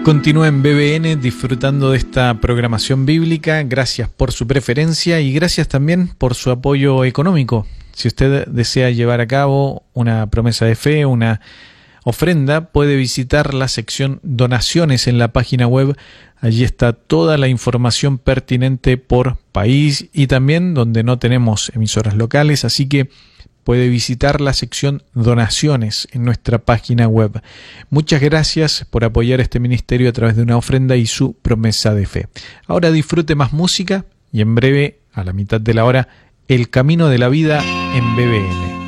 Continúa en BBN disfrutando de esta programación bíblica. Gracias por su preferencia y gracias también por su apoyo económico. Si usted desea llevar a cabo una promesa de fe, una ofrenda, puede visitar la sección donaciones en la página web. Allí está toda la información pertinente por país y también donde no tenemos emisoras locales, así que puede visitar la sección donaciones en nuestra página web. Muchas gracias por apoyar este ministerio a través de una ofrenda y su promesa de fe. Ahora disfrute más música y en breve, a la mitad de la hora, El Camino de la Vida en BBN.